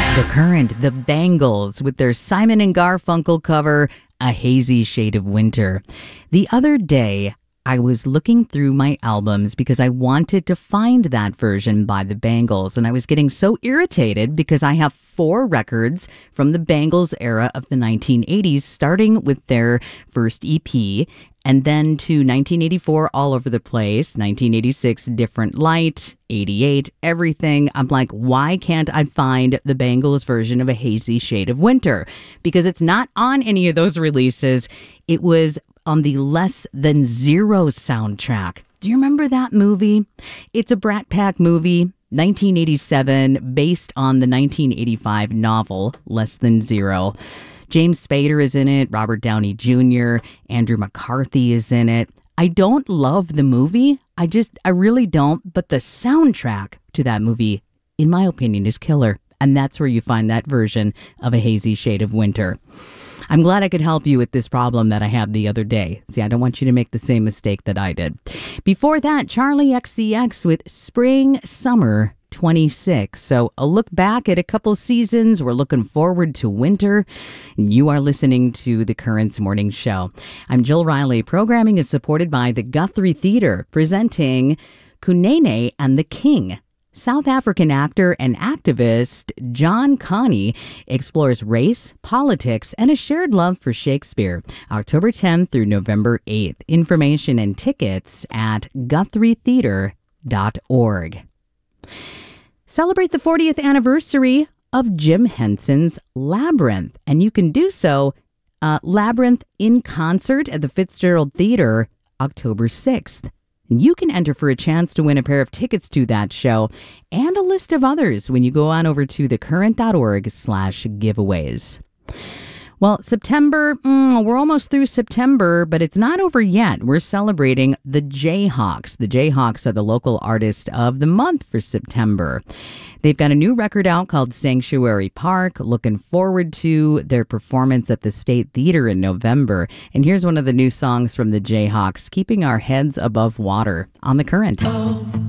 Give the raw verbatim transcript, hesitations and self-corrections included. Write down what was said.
The Current, the Bangles, with their Simon and Garfunkel cover, A Hazy Shade of Winter. The other day, I was looking through my albums because I wanted to find that version by the Bangles, and I was getting so irritated because I have four records from the Bangles era of the nineteen eighties, starting with their first E P, and then to nineteen eighty-four, All Over the Place, nineteen eighty-six, Different Light, eighty-eight, everything. I'm like, why can't I find the Bangles version of A Hazy Shade of Winter? Because it's not on any of those releases. It was on the Less Than Zero soundtrack. Do you remember that movie? It's a Brat Pack movie, nineteen eighty-seven, based on the nineteen eighty-five novel Less Than Zero. James Spader is in it, Robert Downey Junior, Andrew McCarthy is in it. I don't love the movie. I just, I really don't. But the soundtrack to that movie, in my opinion, is killer. And that's where you find that version of A Hazy Shade of Winter. I'm glad I could help you with this problem that I had the other day. See, I don't want you to make the same mistake that I did. Before that, Charlie X C X with Spring Summer twenty-six. So a look back at a couple seasons. We're looking forward to winter. You are listening to The Currents Morning Show. I'm Jill Riley. Programming is supported by the Guthrie Theatre, presenting Kunene and the King. South African actor and activist John Connie explores race, politics, and a shared love for Shakespeare. October tenth through November eighth. Information and tickets at guthrie theatre dot org. Celebrate the fortieth anniversary of Jim Henson's Labyrinth, and you can do so uh, Labyrinth in concert at the Fitzgerald Theater October sixth. You can enter for a chance to win a pair of tickets to that show and a list of others when you go on over to thecurrent.org slash giveaways. Well, September, mm, we're almost through September, but it's not over yet. We're celebrating the Jayhawks. The Jayhawks are the local artist of the month for September. They've got a new record out called Sanctuary Park. Looking forward to their performance at the State Theater in November. And here's one of the new songs from the Jayhawks, Keeping Our Heads Above Water on The Current. Oh.